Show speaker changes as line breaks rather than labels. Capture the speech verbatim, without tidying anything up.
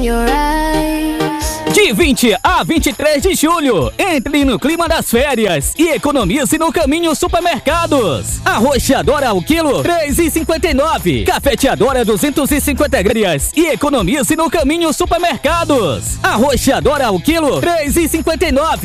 your eyes.
De vinte a vinte e três de julho, entre no clima das férias e economize no Caminho Supermercados. Arroz Teadora ao quilo, três reais e cinquenta e nove centavos. Café Teadora duzentos e cinquenta gramas e economize no Caminho Supermercados. Arroz Teadora ao quilo, três reais e cinquenta e nove centavos.